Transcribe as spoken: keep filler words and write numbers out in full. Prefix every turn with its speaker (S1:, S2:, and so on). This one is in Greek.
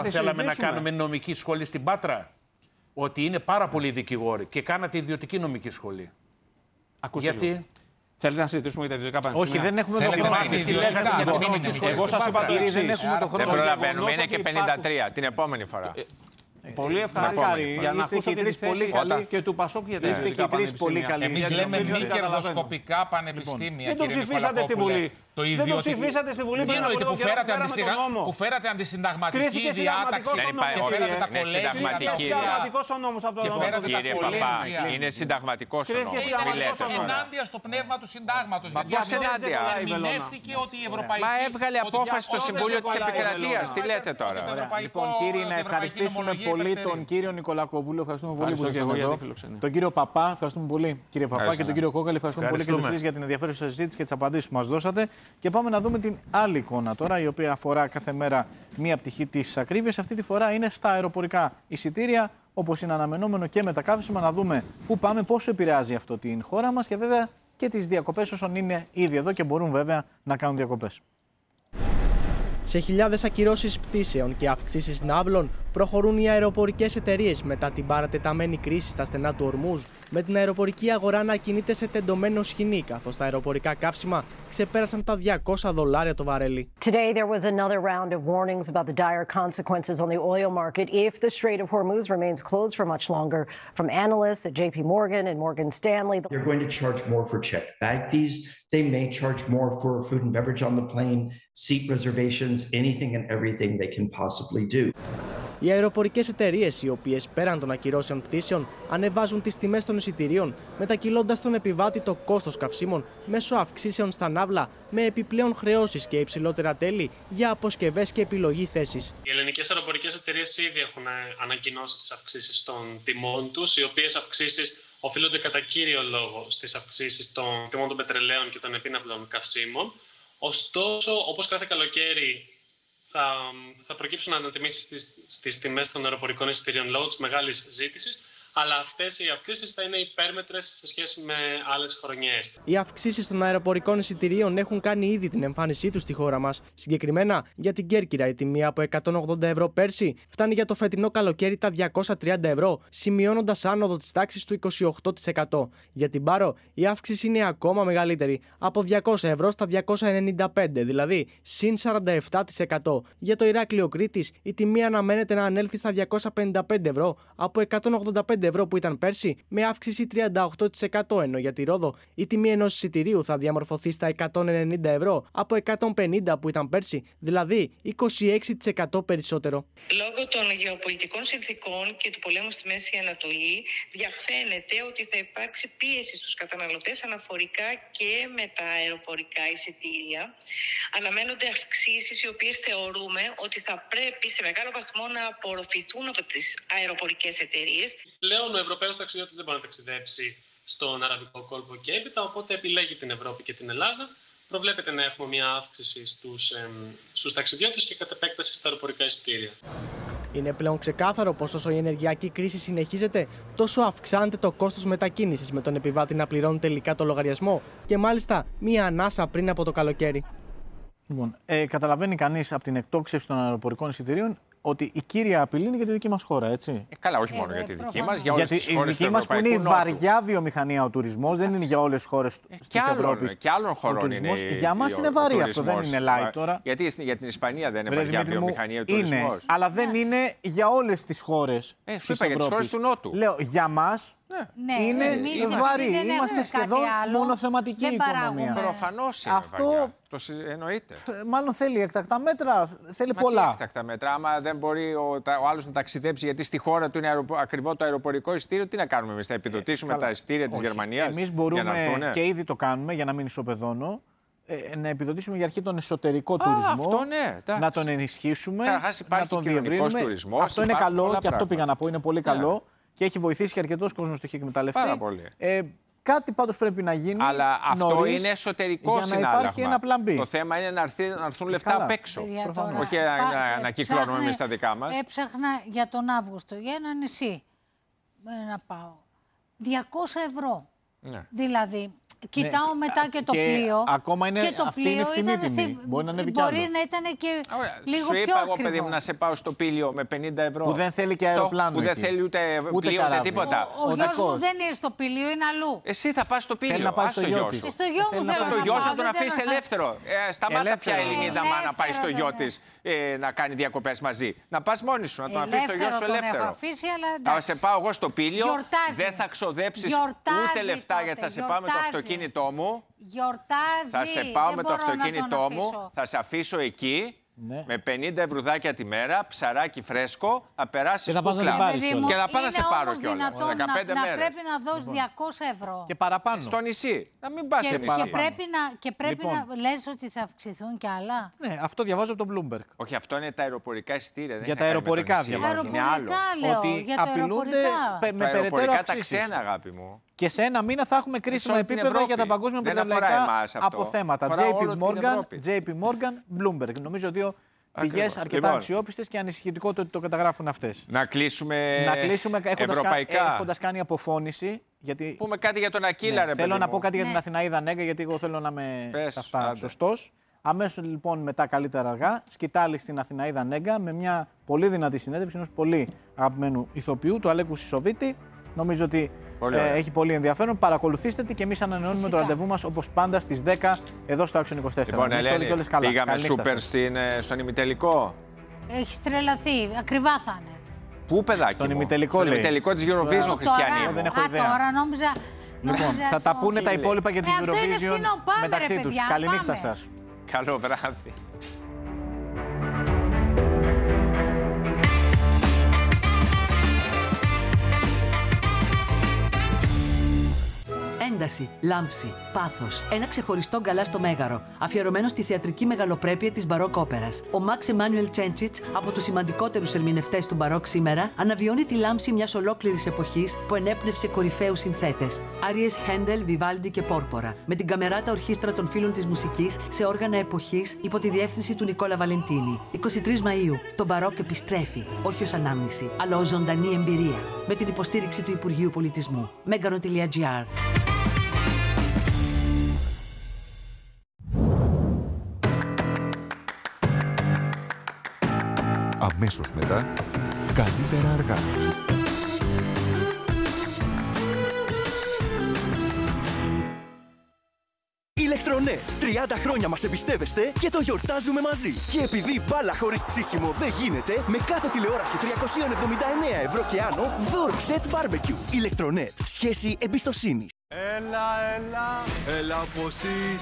S1: θα θέλαμε να κάνουμε νομική σχολή στην Πάτρα. Ότι είναι πάρα πολλοί δικηγόροι και κάνατε ιδιωτική νομική σχολή.
S2: Ακούστε
S1: γιατί.
S2: Λίγο. Θέλετε να συζητήσουμε για τα ιδιωτικά πανεπιστήμια?
S1: Όχι, δεν έχουμε το χρόνο.
S2: Τι λέγατε για την νομική σχολή? Εγώ σας είπα το εξής.
S3: Δεν έχουμε το χρόνο.
S4: Δεν προλαβαίνουμε, είναι και πενήντα τρία την επόμενη φορά.
S2: Πολύ ευχαριστώ για να ακούσω τη θέση και του Πασόκ για τα ιδιωτικά πανεπιστήμια.
S3: Εμείς λέμε μη κερδοσκοπικά πανεπιστήμια.
S2: Δεν το ψηφίσατε στη Βουλή.
S3: Το
S2: δεν το ψηφίσατε στη Βουλή.
S3: Τι εννοείται που φέρατε, αντισυνταγμα... που φέρατε αντισυνταγματική διάταξη και φέρατε τα κολέγια.
S4: Και φέρατε τα κολέγια. Είναι συνταγματικός ο νόμος.
S3: Είναι ενάντια στο πνεύμα του συντάγματος. Γιατί ερμηνεύτηκε ότι η Ευρωπαϊκή...
S4: Μα έβγαλε απόφαση στο Συμβούλιο της Επικρατείας. Τι λέτε τώρα?
S1: Λοιπόν, κύριοι, να ευχαριστήσουμε πολύ τον κύριο Νικολακοπούλου. Ευχαριστούμε πολύ που ήρθατε εδώ. Τον κύριο Παπά, ευχαριστούμε πολύ, κύριε Παπά, και τον κύριο Κόκαλη. Ευχαριστούμε πολύ και τους τρεις για την ενδιαφέρουσα συζήτηση και τις απαντήσεις που μας δώσατε. Και πάμε να δούμε την άλλη εικόνα τώρα, η οποία αφορά κάθε μέρα μία πτυχή της ακρίβειας. Αυτή τη φορά είναι στα αεροπορικά εισιτήρια, όπως είναι αναμενόμενο και με τα καύσιμα, να δούμε πού πάμε, πόσο επηρεάζει αυτό την χώρα μας και βέβαια και τις διακοπές όσων είναι ήδη εδώ και μπορούν βέβαια να κάνουν διακοπές.
S5: Σε χιλιάδες ακυρώσεις πτήσεων και αυξήσεις ναύλων προχωρούν οι αεροπορικές εταιρείες μετά την παρατεταμένη κρίση στα στενά του Ορμούζ, με την αεροπορική αγορά να κινείται σε τεντωμένο σχοινί, καθώς τα αεροπορικά καύσιμα ξεπέρασαν τα διακόσια δολάρια το βαρέλι.
S6: Today there was another round of warnings about the dire consequences on the oil market if the Strait of Hormuz remains closed for much longer. From analysts at J P Morgan and Morgan Stanley.
S7: They're going to charge more for checked bag fees. They may charge more for food and beverage on the plane, seat reservations, anything and everything they can possibly do.
S5: Οι αεροπορικές εταιρείες, οι οποίες πέραν των ακυρώσεων πτήσεων ανεβάζουν τις τιμές των εισιτηρίων, μετακυλώντας τον επιβάτη το κόστος καυσίμων μέσω αυξήσεων στα ναύλα, με επιπλέον χρεώσεις και υψηλότερα τέλη για αποσκευές και επιλογή θέσης.
S8: Οι ελληνικές αεροπορικές εταιρείες ήδη έχουν ανακοινώσει τις αυξήσεις των τιμών τους, οι οποίες αυξήσεις οφείλονται κατά κύριο λόγο στις αυξήσεις των τιμών των πετρελαίων και των επίναυλων καυσίμων. Ωστόσο, όπως κάθε καλοκαίρι, θα, θα προκύψουν ανατιμήσεις στις, στις τιμές των αεροπορικών εισιτηρίων λόγω της μεγάλης ζήτησης, αλλά αυτές οι αυξήσεις θα είναι υπέρμετρες σε σχέση με άλλες χρονιές.
S5: Οι αυξήσεις των αεροπορικών εισιτηρίων έχουν κάνει ήδη την εμφάνισή τους στη χώρα μας. Συγκεκριμένα, για την Κέρκυρα η τιμή από εκατόν ογδόντα ευρώ πέρσι φτάνει για το φετινό καλοκαίρι τα διακόσια τριάντα ευρώ, σημειώνοντας άνοδο της τάξης του είκοσι οκτώ τοις εκατό. Για την Πάρο, η αύξηση είναι ακόμα μεγαλύτερη, από διακόσια ευρώ στα διακόσια ενενήντα πέντε, δηλαδή συν σαράντα επτά τοις εκατό. Για το Ηράκλειο Κρήτης, η τιμή αναμένεται να ανέλθει στα διακόσια πενήντα πέντε ευρώ από εκατόν ογδόντα πέντε ευρώ που ήταν πέρσι, με αύξηση τριάντα οκτώ τοις εκατό, ενώ για τη Ρόδο η τιμή ενός εισιτηρίου θα διαμορφωθεί στα εκατόν ενενήντα ευρώ από εκατόν πενήντα που ήταν πέρσι, δηλαδή είκοσι έξι τοις εκατό περισσότερο.
S9: Λόγω των γεωπολιτικών συνθήκων και του πολέμου στη Μέση Ανατολή, διαφαίνεται ότι θα υπάρξει πίεση στους καταναλωτές αναφορικά και με τα αεροπορικά εισιτήρια. Αναμένονται αυξήσεις οι οποίες θεωρούμε ότι θα πρέπει σε μεγάλο βαθμό να απορροφηθούν από τις αεροπορικές εταιρείες.
S8: Πλέον ο Ευρωπαίος ταξιδιώτης δεν μπορεί να ταξιδέψει στον Αραβικό κόλπο και έπειτα, οπότε επιλέγει την Ευρώπη και την Ελλάδα. Προβλέπεται να έχουμε μια αύξηση στους, ε, στους ταξιδιώτες και κατ' επέκταση στα αεροπορικά εισιτήρια.
S5: Είναι πλέον ξεκάθαρο πως όσο η ενεργειακή κρίση συνεχίζεται, τόσο αυξάνεται το κόστος μετακίνησης, με τον επιβάτη να πληρώνει τελικά το λογαριασμό και μάλιστα μία ανάσα πριν από το καλοκαίρι.
S1: Λοιπόν, ε, καταλαβαίνει κανείς από την εκτόξευση των αεροπορικών εισιτηρίων ότι η κύρια απειλή είναι για τη δική μας χώρα, έτσι.
S4: Ε, καλά, όχι μόνο ε, για τη δική μας, για όλες τις χώρες
S1: του Ευρωπαϊκού Νότου. Η δική μας που είναι η βαριά βιομηχανία ο τουρισμός, δεν είναι για όλες τις χώρες ε, της Ευρώπης.
S4: Και άλλων χωρών είναι.
S1: Για μας είναι βαρύ αυτό, δεν είναι light τώρα.
S4: Γιατί για την Ισπανία δεν είναι βαριά βιομηχανία ο τουρισμός.
S1: Είναι, αλλά δεν είναι για όλες τις χώρες
S4: ε, της Ευρώπης. Για τις χώρες του Νότου.
S1: Λέω, για μας
S10: ναι,
S1: είναι βαρύ. Είμαστε σχεδόν μονοθεματική οικονομία.
S4: Προφανώς είναι
S1: αυτό.
S4: Το εννοείται.
S1: Μάλλον θέλει έκτακτα μέτρα, θέλει
S4: Μα
S1: πολλά.
S4: Τι έκτακτα μέτρα, άμα δεν μπορεί ο, ο άλλος να ταξιδέψει, γιατί στη χώρα του είναι αεροπο, ακριβό το αεροπορικό εισιτήριο, τι να κάνουμε εμείς, θα επιδοτήσουμε ε, τα εισιτήρια της Γερμανίας.
S1: Εμείς μπορούμε και ήδη το κάνουμε, για να μην ισοπεδώνω, ε, να επιδοτήσουμε για αρχή τον εσωτερικό Α, τουρισμό,
S4: αυτό, ναι,
S1: να τον ενισχύσουμε,
S4: να τον διευρύνουμε.
S1: Τουρισμός, αυτό είναι καλό και αυτό πήγα να πω, είναι πολύ yeah. καλό και έχει βοηθήσει και αρκετός κόσμος το έχει εκμεταλλευτεί.
S4: Πάρα πολύ.
S1: Ε, Κάτι πάντως πρέπει να γίνει.
S4: Αλλά αυτό είναι εσωτερικό συνάλλαγμα.
S1: Για να υπάρχει ένα πλαν μπι.
S4: Το θέμα είναι να, έρθει, να έρθουν λεφτά απ' έξω. Όχι να, να κυκλώνουμε εμείς τα δικά μας.
S10: Έψαχνα για τον Αύγουστο, για ένα νησί. Να πάω. διακόσια ευρώ. Ναι. Δηλαδή. Κοιτάω ναι, μετά και το
S1: και
S10: πλοίο.
S1: Ακόμα είναι,
S10: και το
S1: αυτή
S10: πλοίο
S1: είναι φθηνή τιμή.
S10: Στη...
S1: Μπορεί να ανέβει κι
S10: Μπορεί
S1: άλλο.
S10: να ήταν και
S4: Ωραία.
S10: λίγο
S4: Σου
S10: πιο
S4: είπα
S10: ακριβό.
S4: εγώ, παιδί μου, να σε πάω στο Πήλιο με πενήντα ευρώ.
S1: Που δεν θέλει και αεροπλάνο.
S4: Που δεν θέλει ούτε, ούτε πλοίο, ούτε τίποτα.
S10: Ο, ο, ο γιος μου δεν είναι στο Πήλιο, είναι αλλού.
S4: Εσύ θα πας στο Πήλιο.
S1: Θέλει να πάει στο γιο
S4: σου.
S10: Στο γιο μου θέλω να
S4: Το γιο σου
S10: πάω,
S4: τον αφήσει ελεύθερο. Ε, σταμάτα πια Ελληνίδα να πάει στο γιο της να κάνει διακοπές μαζί. Να πας μόνη σου, να τον αφήσει το γιο σου ελεύθερο. Θα σε πάω εγώ στο Πήλιο, δεν θα ξοδέψεις ούτε λεφτά γιατί θα σε πάω με το αυτοκίνητό μου.
S10: Γιορτάζει.
S4: Θα σε πάω με το αυτοκίνητό μου, θα σε αφήσω εκεί. Ναι. Με πενήντα ευρουδάκια τη μέρα, ψαράκι φρέσκο, θα περάσει κούκλα. Και θα πάω να σε πάρω κιόλας. δεκαπέντε
S10: να,
S4: μέρες.
S10: Να πρέπει να δώσεις διακόσια ευρώ.
S1: Και παραπάνω.
S4: Στο νησί. Να μην πας σε νησί.
S10: Και πρέπει, να, και πρέπει λοιπόν. να λες ότι θα αυξηθούν κι άλλα.
S1: Ναι, αυτό διαβάζω από τον Bloomberg.
S4: Όχι, αυτό είναι τα αεροπορικά εισιτήρια.
S1: Για τα αεροπορικά διαβάζω.
S10: Είναι άλλο. Λέω,
S1: ότι
S10: για τα
S1: απειλούνται με περαιτέρω αυξήσεις.
S4: Τα ξένα, αγάπη μου.
S1: Και σε ένα μήνα θα έχουμε κρίσιμα επίπεδα για τα παγκόσμια πετρελαϊκά αποθέματα. τζέι πι Morgan, Bloomberg. Νομίζω δύο πηγές αρκετά λοιπόν. αξιόπιστες και ανησυχητικό το ότι το καταγράφουν αυτές.
S4: Να κλείσουμε,
S1: να κλείσουμε
S4: ευρωπαϊκά.
S1: Έχοντας κάνει αποφώνηση. Γιατί...
S4: Πούμε κάτι για τον Ακύλα,
S1: ναι,
S4: ρε
S1: θέλω να
S4: μου.
S1: πω κάτι
S10: ναι.
S1: για την Αθηναίδα Νέγκα, γιατί εγώ θέλω να είμαι
S4: Πες,
S1: αυτά σωστός. Αμέσως λοιπόν μετά καλύτερα αργά, σκητάλη στην Αθηναίδα Νέγκα με μια πολύ δυνατή συνέντευξη ενός πολύ αγαπημένου ηθοποιού, του Αλέκου Σισοβίτη. Νομίζω ότι πολύ ε, έχει πολύ ενδιαφέρον. Παρακολουθήστε τη και εμείς ανανεώνουμε Φυσικά. το ραντεβού μας όπως πάντα στις δέκα εδώ στο Action είκοσι τέσσερα.
S4: Λοιπόν, Ελένη, πήγαμε σούπερ στην, στον ημιτελικό.
S10: Έχεις τρελαθεί. Ακριβά θα είναι.
S4: Πού, παιδάκι
S1: Στον
S4: μου?
S1: ημιτελικό,
S4: Στον ημιτελικό της Eurovision, Χριστιανή.
S1: Δεν έχω
S10: Α,
S1: ιδέα.
S10: τώρα νόμιζα...
S1: Λοιπόν, θα τα πούνε τα υπόλοιπα για την
S10: ε,
S1: Eurovision μεταξύ τους. Καληνύχτα σας.
S4: Καλό βράδυ.
S11: Ένταση, λάμψη, πάθος. Ένα ξεχωριστό γκαλά στο Μέγαρο, αφιερωμένο στη θεατρική μεγαλοπρέπεια της μπαρόκ όπερας. Ο Μαξ Εμάνουελ Τσέντσιτς, από τους σημαντικότερους ερμηνευτές του μπαρόκ σήμερα, αναβιώνει τη λάμψη μιας ολόκληρης εποχής που ενέπνευσε κορυφαίους συνθέτες. Άριες Χέντελ, Βιβάλντι και Πόρπορα. Με την καμεράτα ορχήστρα των φίλων της μουσικής σε όργανα εποχής υπό τη διεύθυνση του Νικόλα Βαλεντίνη. εικοστή τρίτη Μαΐου, το μπαρόκ επιστρέφει, όχι ως ανάμνηση, αλλά ως ζωντανή εμπειρία. Με την υποστήριξη του Υπουργείου Πολιτισμού. μέγαρο τελεία τζι άρ.
S12: Αμέσως μετά, καλύτερα αργά.
S13: Ηλεκτρονέτ. τριάντα χρόνια μας εμπιστεύεστε και το γιορτάζουμε μαζί. Και επειδή μπάλα χωρίς ψήσιμο δεν γίνεται, με κάθε τηλεόραση τριακόσια εβδομήντα εννέα ευρώ και άνω, δώρο σετ μπάρμπεκιου. Ηλεκτρονέτ. Σχέση εμπιστοσύνης.
S14: Έλα, έλα, έλα πως